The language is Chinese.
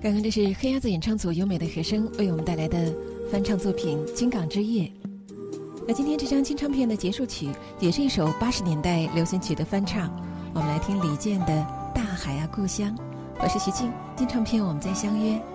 刚刚这是黑鸭子演唱组优美的和声为我们带来的翻唱作品《军港之夜》。那今天这张金唱片的结束曲也是一首80年代流行曲的翻唱，我们来听李健的《大海啊故乡》。我是徐静，金唱片我们再相约。